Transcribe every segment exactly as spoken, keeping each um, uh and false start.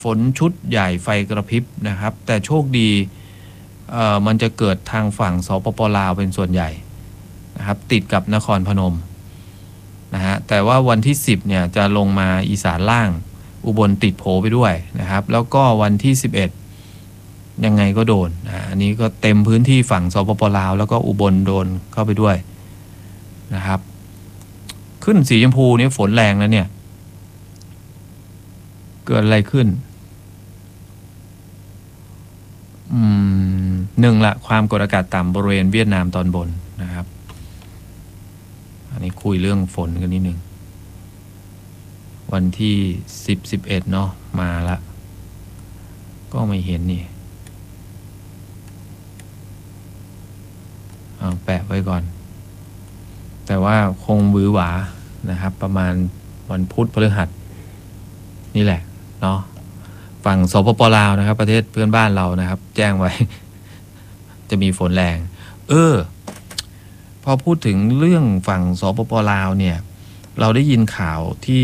ฝนชุดใหญ่ไฟกระพริบนะครับแต่โชคดีเอ่อมันจะเกิดทางฝั่งสปปลาวเป็นส่วนใหญ่นะครับติดกับนครพนมนะฮะแต่ว่าวันที่สิบเนี่ยจะลงมาอีสานล่างอุบลติดโผไปด้วยนะครับแล้วก็วันที่สิบเอ็ดยังไงก็โดนนะอันนี้ก็เต็มพื้นที่ฝั่งสปปลาวแล้วก็อุบลโดนเข้าไปด้วยนะครับขึ้นสีชมพูนี่ฝนแรงแล้วเนี่ยเกิดอะไรขึ้นอืมหนึ่งละความกดอากาศต่ำบริเวณเวียดนามตอนบนนะครับอันนี้คุยเรื่องฝนกันนิดนึงวันที่สิบสิบเอ็ดเนาะมาละก็ไม่เห็นนี่เอาแปะไว้ก่อนแต่ว่าคงวือหวานะครับประมาณวันพุธพฤหัสนี่แหละเนาะฝั่งสปปลาวนะครับประเทศเพื่อนบ้านเรานะครับแจ้งไว้ จะมีฝนแรงเออพอพูดถึงเรื่องฝั่งสปปลาวเนี่ยเราได้ยินข่าวที่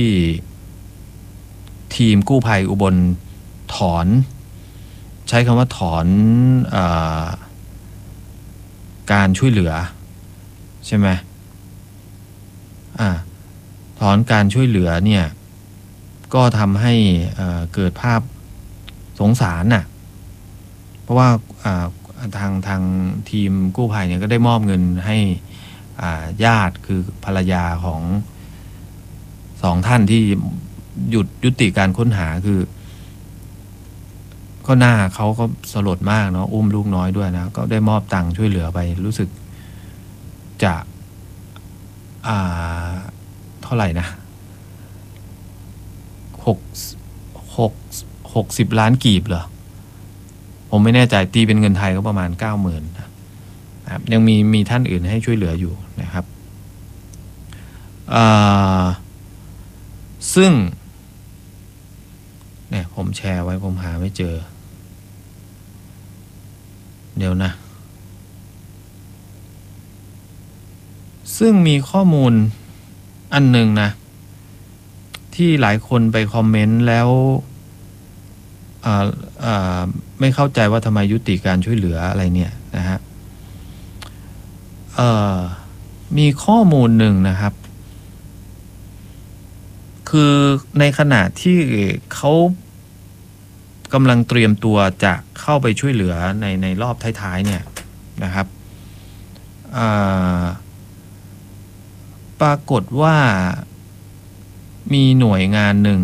ทีมกู้ภัยอุบลถอนใช้คำว่าถอนเอ่อการช่วยเหลือใช่ไหมอ่าถอนการช่วยเหลือเนี่ยก็ทำให้เอ่อเกิดภาพสงสารน่ะเพราะว่าอ่าทางทางทีมกู้ภัยเนี่ยก็ได้มอบเงินให้อ่าญาติคือภรรยาของสองท่านที่หยุดยุติการค้นหาคือก็หน้าเขาก็สลดมากเนาะอุ้มลูกน้อยด้วยนะก็ได้มอบตังค์ช่วยเหลือไปรู้สึกจะอ่าเท่าไหร่นะหกหกหกสิบล้านกีบเหรอผมไม่แน่ใจตีเป็นเงินไทยก็ประมาณเก้าหมื่นนะครับยังมีมีท่านอื่นให้ช่วยเหลืออยู่นะครับซึ่งเนี่ยผมแชร์ไว้ผมหาไม่เจอเดี๋ยวนะซึ่งมีข้อมูลอันหนึ่งนะที่หลายคนไปคอมเมนต์แล้วอ่าอ่าไม่เข้าใจว่าทำไมยุติการช่วยเหลืออะไรเนี่ยนะฮะเอ่อมีข้อมูลหนึ่งนะครับคือในขณะที่เขากำลังเตรียมตัวจะเข้าไปช่วยเหลือในในรอบท้ายๆเนี่ยนะครับปรากฏว่ามีหน่วยงานหนึ่ง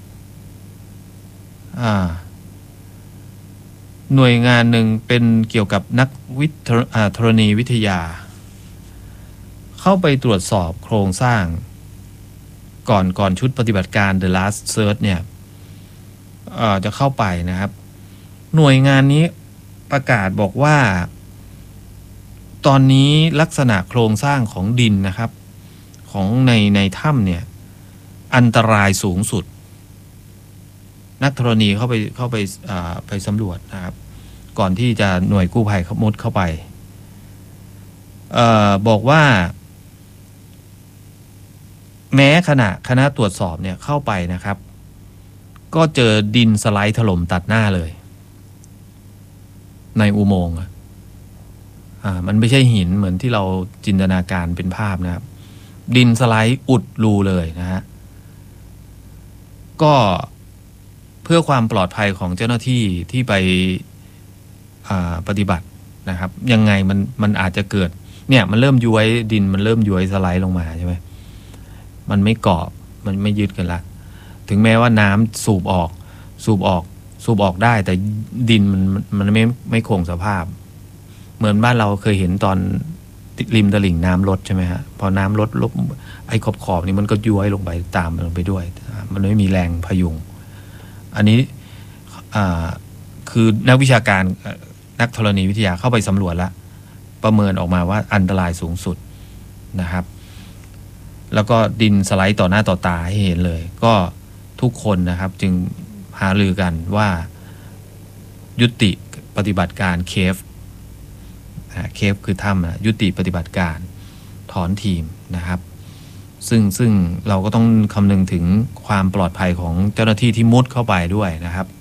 หน่วยงานหนึ่งเป็นเกี่ยวกับนักวิทยาธรณีวิทยาเข้าไปตรวจสอบโครงสร้างก่อนก่อนชุดปฏิบัติการ The Last Search เนี่ยจะเข้าไปนะครับหน่วยงานนี้ประกาศบอกว่าตอนนี้ลักษณะโครงสร้างของดินนะครับของในในถ้ำเนี่ยอันตรายสูงสุดนักธรณีเข้าไปเข้าไปไปสำรวจนะครับก่อนที่จะหน่วยกู้ภัยขมุดเข้าไปเอ่อบอกว่าแม้ขณะคณะตรวจสอบเนี่ยเข้าไปนะครับก็เจอดินสไลด์ถล่มตัดหน้าเลยในอุโมงค์อ่ามันไม่ใช่หินเหมือนที่เราจินตนาการเป็นภาพนะครับดินสไลด์อุดรูเลยนะฮะก็เพื่อความปลอดภัยของเจ้าหน้าที่ที่ไปปฏิบัตินะครับยังไงมันมันอาจจะเกิดเนี่ยมันเริ่มย้วยดินมันเริ่มย้วยสไลด์ลงมาใช่ไหมมันไม่เกาะมันไม่ยึดกันละถึงแม้ว่าน้ำสูบออกสูบออกสูบออกได้แต่ดินมันมันไม่ไม่คงสภาพเหมือนบ้านเราเคยเห็นตอนริมตลิ่งน้ำลดใช่ไหมฮะพอน้ำลดลบไอ้ขอบขอบนี่มันก็ย้วยลงไปตามลงไปด้วยมันไม่มีแรงพยุงอันนี้คือนักวิชาการนักธรณีวิทยาเข้าไปสำรวจแล้วประเมินออกมาว่าอันตรายสูงสุดนะครับแล้วก็ดินสไลด์ต่อหน้าต่อตาให้เห็นเลยก็ทุกคนนะครับจึงหารือกันว่ายุติปฏิบัติการเคฟเคฟคือถ้ำยุติปฏิบัติการถอนทีมนะครับซึ่งซึ่งเราก็ต้องคำนึงถึงความปลอดภัยของเจ้าหน้าที่ที่มุดเข้าไปด้วยนะครับ